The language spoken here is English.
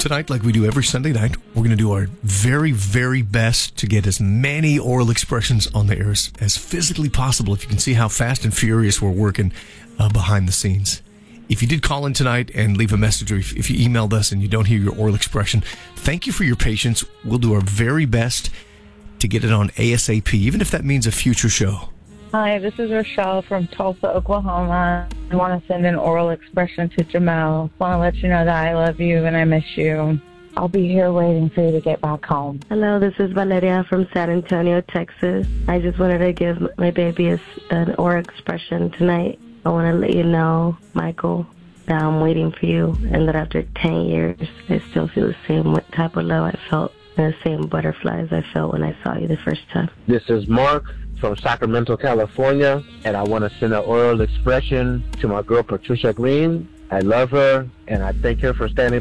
Tonight, like we do every Sunday night, we're going to do our very, very best to get as many oral expressions on the air as physically possible. If you can see how fast and furious we're working behind the scenes. If you did call in tonight and leave a message, or if you emailed us and you don't hear your oral expression, thank you for your patience. We'll do our very best to get it on ASAP, even if that means a future show. Hi, this is Rochelle from Tulsa, Oklahoma. I want to send an oral expression to Jamel. I want to let you know that I love you and I miss you. I'll be here waiting for you to get back home. Hello, this is Valeria from San Antonio, Texas. I just wanted to give my baby an oral expression tonight. I want to let you know, Michael, that I'm waiting for you, and that after 10 years, I still feel the same type of love I felt and the same butterflies I felt when I saw you the first time. This is Mark from Sacramento, California, and I want to send an oral expression to my girl, Patricia Green. I love her, and I thank her for standing